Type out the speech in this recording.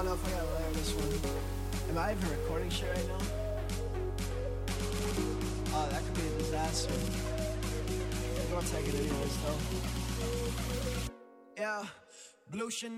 know if I gotta layer this one. Am I even recording shit right now? Oh, that could be a disaster. I'm gonna take it anyways, though. Yeah, Blue Chanel.